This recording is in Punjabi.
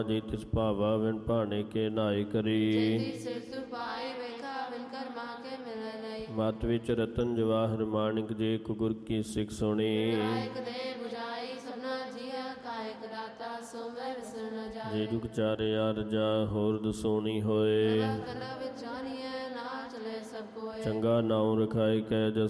ਜੀ ਤਿਸ ਭਾਵਾ ਵਿਣ ਭਾਣੇ ਕੇ ਨਾਇ ਕਰੀ। ਮਤ ਵਿੱਚ ਰਤਨ ਜਵਾਹਰ ਮਾਣਿਕ ਜੇ ਕੋ ਗੁਰ ਕੀ ਸਿੱਖ ਸੁਣੀ। ਜੇ ਜੁਗ ਚਾਰਿਆ ਰਜਾ ਹੋਰ ਦਸੂਣੀ ਹੋਏ। ਚੰਗਾ ਨਾਉ ਰਖਾਇ ਕੈ ਜਸ